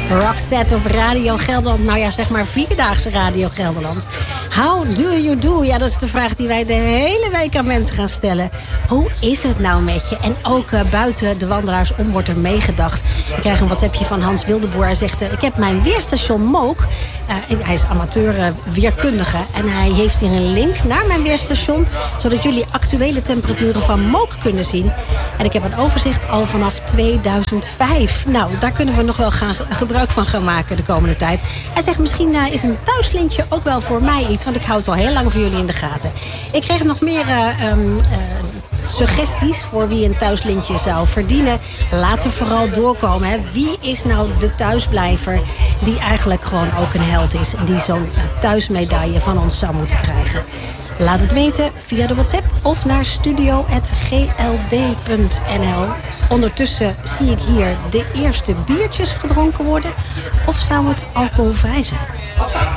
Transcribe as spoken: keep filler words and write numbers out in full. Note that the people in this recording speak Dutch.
Roxette op Radio Gelderland. Nou ja, zeg maar vierdaagse Radio Gelderland. How do you do? Ja, dat is de vraag die wij de hele week aan mensen gaan stellen. Hoe is het nou met je? En ook uh, buiten de wandelaars om wordt er meegedacht. Ik krijg een WhatsAppje van Hans Wildeboer. Hij zegt, uh, ik heb mijn weerstation Mook. Uh, hij is amateur uh, weerkundige. En hij heeft hier een link naar mijn weerstation. Zodat jullie actuele temperaturen van Mook kunnen zien. En ik heb een overzicht al vanaf tweeduizend vijf. Nou, daar kunnen we nog wel gaan, gebruik van gaan maken de komende tijd. Hij zegt, misschien uh, is een thuislintje ook wel voor mij iets. Want ik hou het al heel lang voor jullie in de gaten. Ik kreeg nog meer uh, um, uh, suggesties voor wie een thuislintje zou verdienen. Laat ze vooral doorkomen. Hè. Wie is nou de thuisblijver die eigenlijk gewoon ook een held is. En die zo'n uh, thuismedaille van ons zou moeten krijgen. Laat het weten via de WhatsApp of naar studio punt g l d punt n l. Ondertussen zie ik hier de eerste biertjes gedronken worden. Of zou het alcoholvrij zijn?